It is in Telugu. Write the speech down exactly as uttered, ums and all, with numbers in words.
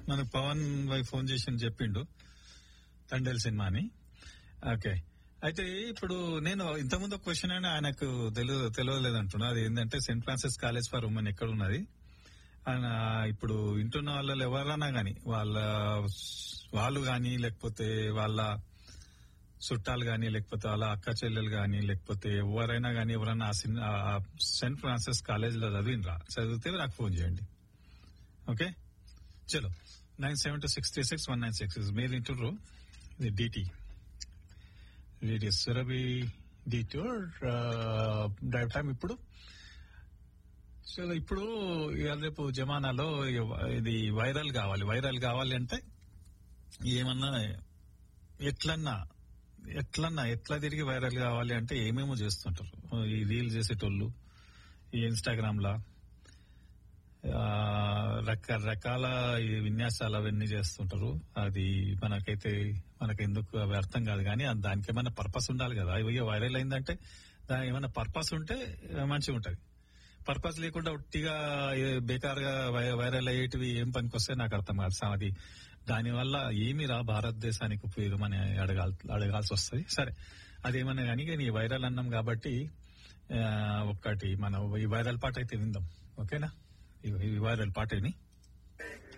మనకు పవన్ వై ఫోన్ చేసి చెప్పిండు తండేల్ సినిమా అని. ఓకే, అయితే ఇప్పుడు నేను ఇంతకుముందు ఒక క్వశ్చన్ అయినా ఆయనకు తెలియ తెలియలేదంటున్నా. అది ఏంటంటే Saint Francis college for women ఎక్కడ ఉన్నది. ఆయన ఇప్పుడు వింటున్న వాళ్ళు ఎవరైనా గాని వాళ్ళ వాళ్ళు గాని లేకపోతే వాళ్ళ చుట్టాలు గాని లేకపోతే వాళ్ళ అక్క చెల్లెలు గాని లేకపోతే ఎవరైనా గాని ఎవరైనా సెయింట్ ఫ్రాన్సిస్ కాలేజ్ లో చదివినరా, చదివితే నాకు ఫోన్ చేయండి. ఓకే, చలో nine seven two six three six one nine six మీరు వింటున్నారు. ఇది DT DT Surabhi DT drive time. ఇప్పుడు చలో ఇప్పుడు ఇవాళ రేపు జమానాలో ఇది వైరల్ కావాలి వైరల్ కావాలి అంటే ఏమన్నా ఎట్లన్నా ఎట్లన్నా ఎట్లా తిరిగి వైరల్ కావాలి అంటే ఏమేమో చేస్తుంటారు. ఈ రీల్ చేసేటోళ్ళు ఈ ఇన్స్టాగ్రామ్ లా రకరకాల ఈ విన్యాసాలు అవన్నీ చేస్తుంటారు. అది మనకైతే మనకు ఎందుకు అవి అర్థం కాదు. కానీ దానికి ఏమైనా పర్పస్ ఉండాలి కదా. ఇవి వైరల్ అయిందంటే దానికి ఏమైనా పర్పస్ ఉంటే మంచిగా ఉంటది. పర్పస్ లేకుండా ఒట్టిగా బేకార్గా వైరల్ అయ్యేటివి ఏం పనికొస్తే నాకు అర్థం కాదు. అది దానివల్ల ఏమి రా భారతదేశానికి ఉపయోగమని అడగాల్ అడగాల్సి వస్తుంది. సరే, అదేమన్నా కానీ ఈ వైరల్ అన్నాం కాబట్టి ఒక్కటి మనం ఈ వైరల్ పాట అయితే విందాం. ఓకేనా, ఈ వైరల్ పాట విని